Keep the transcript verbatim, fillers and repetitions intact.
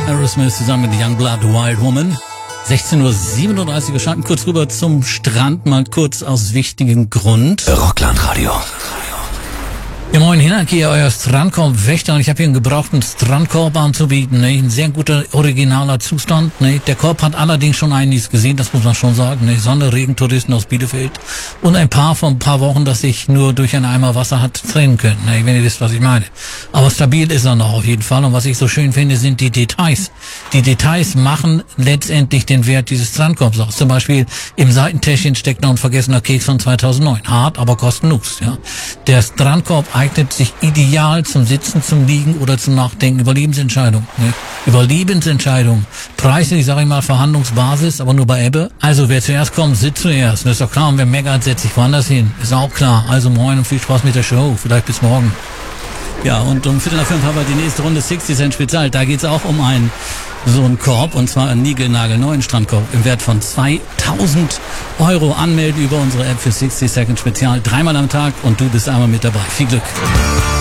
Aerosmith zusammen mit Youngblood, Wild Woman. sechzehn Uhr siebenunddreißig, wir schalten kurz rüber zum Strand, mal kurz aus wichtigem Grund. Rocklandradio. Ja, moin, Hinak hier, euer Strandkorb-Wächter, und ich habe hier einen gebrauchten Strandkorb anzubieten, ne? Ein sehr guter, originaler Zustand, ne? Der Korb hat allerdings schon einiges gesehen, das muss man schon sagen, ne? Sonne, Regen, Touristen aus Bielefeld und ein paar von ein paar Wochen, dass sich nur durch einen Eimer Wasser hat trennen können, ne? Wenn ihr wisst, was ich meine. Aber stabil ist er noch auf jeden Fall, und was ich so schön finde, sind die Details. Die Details machen letztendlich den Wert dieses Strandkorbs aus. Zum Beispiel im Seitentäschchen steckt noch ein vergessener Keks von zweitausendneun. Hart, aber kostenlos, ja. Der Strandkorb eignet sich ideal zum Sitzen, zum Liegen oder zum Nachdenken über Lebensentscheidungen. Ne? Über Lebensentscheidungen. Preislich, sage ich mal, Verhandlungsbasis, aber nur bei Ebbe. Also wer zuerst kommt, sitzt zuerst. Das ist doch klar. Und wer meckert, setzt sich woanders hin. Ist auch klar. Also moin und viel Spaß mit der Show. Vielleicht bis morgen. Ja, und um Viertel nach fünf haben wir die nächste Runde sechzig Cent Spezial. Da geht's auch um einen so einen Korb, und zwar einen niegelnagelneuen Strandkorb im Wert von zweitausend Euro. Anmelden über unsere App für sechzig Second Spezial. Dreimal am Tag und du bist einmal mit dabei. Viel Glück.